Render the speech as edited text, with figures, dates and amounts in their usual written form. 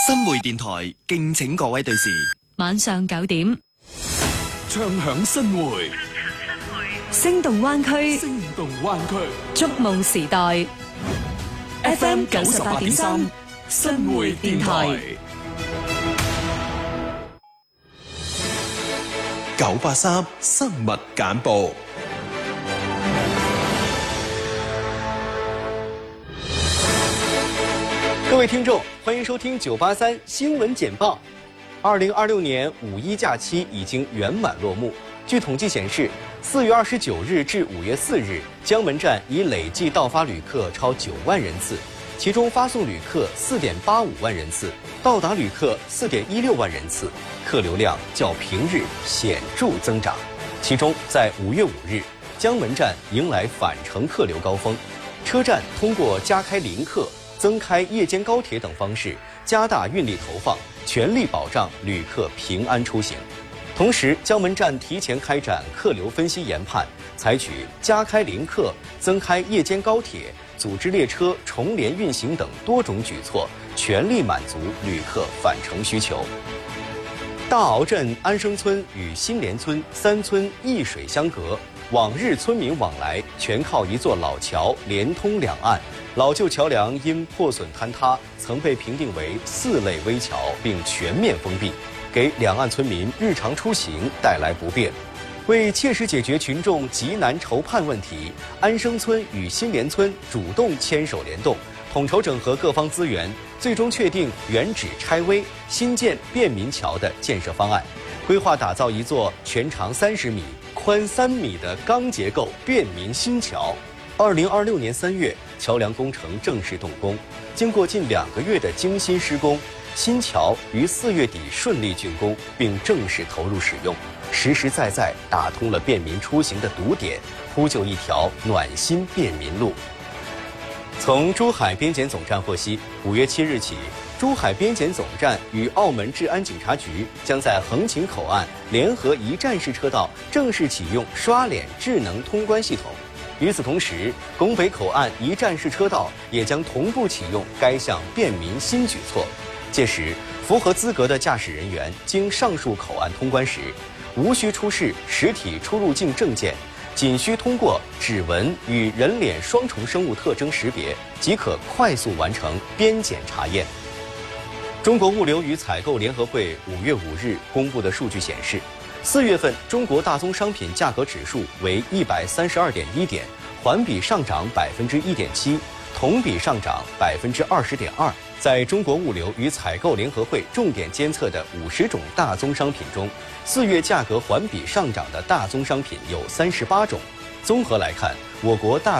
新媒電台敬請各位對視。 晚上9點， 唱響新會， 聲動灣區， 聲動灣區， 觸夢時代。FM 98.3，新會電台。 983生物簡報。 各位聽眾，歡迎收聽983新聞簡報。2026年5·1假期已經圓滿落幕。據統計顯示，4月29日至5月4日，江門站已累計到發旅客超9萬人次，其中發送旅客4.85萬人次，到達旅客4.16萬人次，客流量較平日顯著增長。其中，在5月5日，江門站迎來返程客流高峰，車站通過加開臨客、增開夜間高鐵等方式，加大運力投放，全力保障旅客平安出行。同時，江門站提前開展客流分析研判，採取加開臨客、增開夜間高鐵、組織列車重聯運行等多種舉措，全力滿足旅客返程需求。大敖鎮安生村與新聯村3村一水相隔，往日村民往來全靠一座老橋連通兩岸。老舊橋梁因破損坍塌，曾被評定為4類危橋，並全面封閉，給兩岸村民日常出行帶來不便。為切實解決群眾急難愁盼問題，安生村與新聯村主動牽手聯動，統籌整合各方資源，最終確定原址拆危、新建便民橋的建設方案，規劃打造一座全長30米、寬3米的鋼結構便民新橋。2026年3月，橋梁工程正式動工，經過近2個月的精心施工，新橋於4月底順利竣工，並正式投入使用，實實在在打通了便民出行的堵點，鋪就一條暖心便民路。從珠海邊檢總站獲悉，5月7日起，珠海邊檢總站與澳門治安警察局將在橫琴口岸聯合一站式車道正式啟用刷臉智能通關系統。與此同時，拱北口岸一站式車道也將同步啟用該項便民新舉措。屆時，符合資格的駕駛人員經上述口岸通關時，無需出示實體出入境證件，僅需通過指紋與人臉雙重生物特徵識別，即可快速完成邊檢查驗。中國物流與採購聯合會5月5日公布的數據顯示，4月份中國大宗商品價格指數為132.1點，環比上漲1.7%，同比上漲20.2%。在中國物流與採購聯合會重點監測的50種大宗商品中，4月價格環比上漲的大宗商品有38種。綜合來看，我國大